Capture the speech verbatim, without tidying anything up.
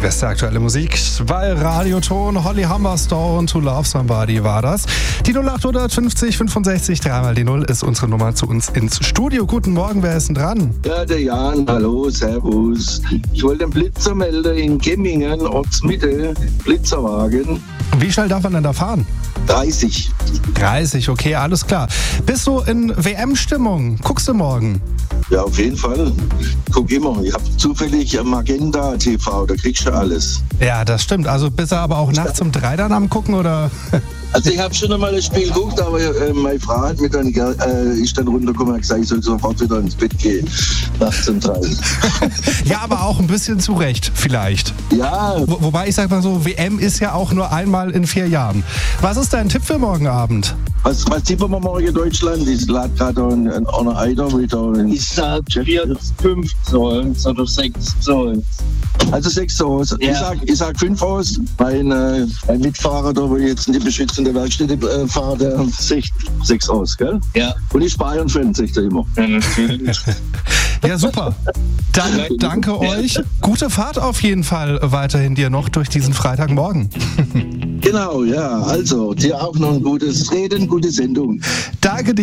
beste aktuelle Musik bei Radioton. Holly Humberstone, To Love Somebody war das. Die null acht fünfzig fünfundsechzig, dreimal die null ist unsere Nummer zu uns ins Studio. Guten Morgen, wer ist denn dran? Ja, der Jan, hallo, servus. Ich wollte einen Blitzer melden in Gemmingen, Ortsmitte, Blitzerwagen. Wie schnell darf man denn da fahren? dreißig. dreißig, okay, alles klar. Bist du in W M-Stimmung? Guckst du morgen? Ja, auf jeden Fall. Guck immer. Ich habe zufällig Magenta T V, da kriegst du alles. Ja, das stimmt. Also bist du aber auch nachts um drei dann am Gucken, oder? Also ich habe schon einmal das Spiel geguckt, aber äh, meine Frau hat mir dann, äh, ist dann runtergekommen und gesagt, ich soll sofort wieder ins Bett gehen. Nachts um drei. Ja, aber auch ein bisschen zu Recht, vielleicht. Ja. Wo, wobei ich sag mal so, W M ist ja auch nur einmal in vier Jahren. Was ist dein Tipp für morgen Abend? Was, was tippen wir morgen in Deutschland? Ich lade gerade ein, ein, ein Eider wieder. Ich sag vier, fünf Zoll oder sechs Zoll. Also sechs aus. Ja. Ich sag, ich sag fünf aus. Mein, äh, mein Mitfahrer, da wo ich jetzt in die beschützende Werkstätte äh, fahre, der sagt sechs aus, gell? Ja. Und ich Bayern-Fan, sagt er immer. Ja, natürlich. Ja, super. Dann danke euch. Gute Fahrt auf jeden Fall weiterhin dir noch durch diesen Freitagmorgen. Genau, ja. Also, dir auch noch ein gutes Reden, gute Sendung. Danke dir.